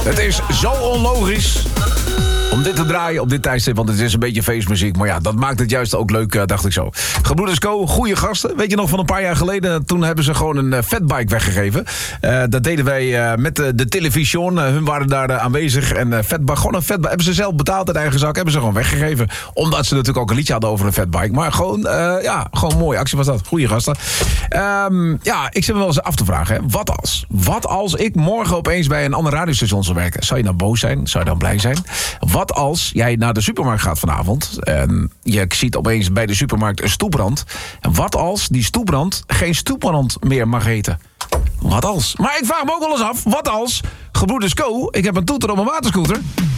Het is zo onlogisch om dit te draaien op dit tijdstip, want het is een beetje feestmuziek. Maar ja, dat maakt het juist ook leuk, dacht ik zo. Gebroeders Co, goede gasten. Weet je nog, van een paar jaar geleden, toen hebben ze gewoon een fatbike weggegeven. Dat deden wij met de televisie. Hun waren daar aanwezig. En fatbike, gewoon een fatbike. Hebben ze zelf betaald uit eigen zak. Hebben ze gewoon weggegeven. Omdat ze natuurlijk ook een liedje hadden over een fatbike. Maar gewoon, gewoon een mooie actie was dat. Goeie gasten. Ik zit me wel eens af te vragen. Hè. Wat als ik morgen opeens bij een ander radiostation zou werken? Zou je dan boos zijn? Zou je dan blij zijn? Wat als jij naar de supermarkt gaat vanavond en je ziet opeens bij de supermarkt een stoeprand? En wat als die stoeprand geen stoeprand meer mag heten? Wat als? Maar ik vraag me ook wel eens af, wat als Gebroeders Co, ik heb een toeter op mijn waterscooter.